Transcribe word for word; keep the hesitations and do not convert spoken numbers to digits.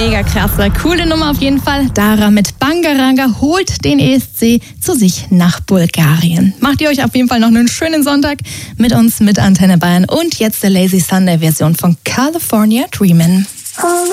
Mega krasse, coole Nummer auf jeden Fall. Dara mit Bangaranga holt den E S C zu sich nach Bulgarien. Macht ihr euch auf jeden Fall noch einen schönen Sonntag mit uns, mit Antenne Bayern. Und jetzt der Lazy Sunday Version von California Dreamin'.